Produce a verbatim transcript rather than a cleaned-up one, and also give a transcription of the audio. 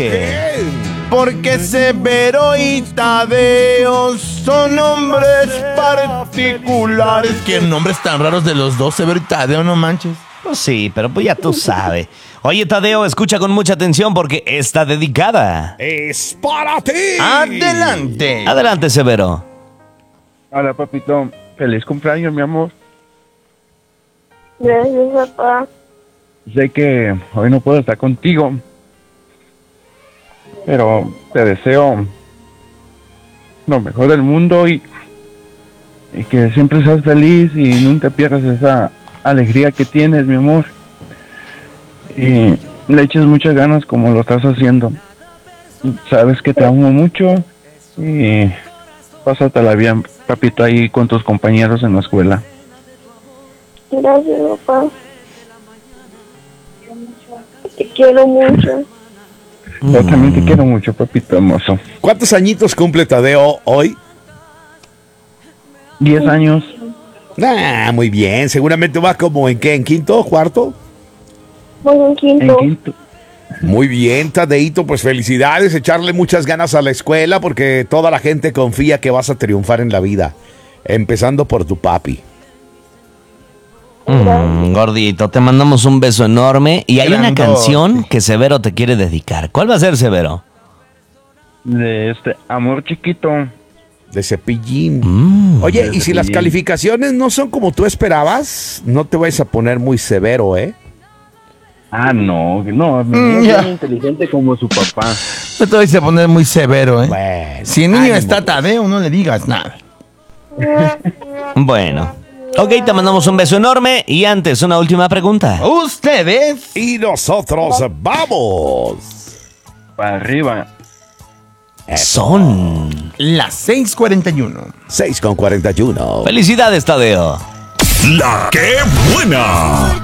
qué? Porque Severo y Tadeo son nombres particulares. ¿Qué nombres tan raros de los dos, Severo y Tadeo, no manches? Pues sí, pero pues ya tú sabes. Oye, Tadeo, escucha con mucha atención porque está dedicada. ¡Es para ti! ¡Adelante! Adelante, Severo. Hola, papito. Feliz cumpleaños, mi amor. Gracias, papá. Sé que hoy no puedo estar contigo, pero te deseo lo mejor del mundo y, y que siempre seas feliz y nunca pierdas esa alegría que tienes, mi amor. Y le eches muchas ganas como lo estás haciendo. Sabes que te amo mucho y pásatela bien, papito, ahí con tus compañeros en la escuela. Gracias, papá. Te quiero mucho. Yo también te quiero mucho, papito hermoso. ¿Cuántos añitos cumple Tadeo hoy? Diez años. Ah, muy bien. Seguramente va como en qué, en quinto, cuarto. Voy en quinto. En quinto. Muy bien, Tadeito, pues felicidades, echarle muchas ganas a la escuela porque toda la gente confía que vas a triunfar en la vida, empezando por tu papi. Mm, gordito, te mandamos un beso enorme y hay una Grandote. canción que Severo te quiere dedicar. ¿Cuál va a ser, Severo? De este amor chiquito. De Cepillín. Mm. Oye, de y si las Cepillín. calificaciones no son como tú esperabas, no te vayas a poner muy severo, ¿eh? Ah, no, no, mi Mm, niño es ya. bien inteligente como su papá. No te vais a poner muy severo, ¿eh? Bueno, Si el niño ánimo. está Tadeo, no le digas nada. Bueno. Ok, te mandamos un beso enorme y antes una última pregunta. Ustedes. Y nosotros vamos. Para arriba. Son. Las seis cuarenta y uno. seis con cuarenta y uno. Felicidades, Tadeo. La que buena.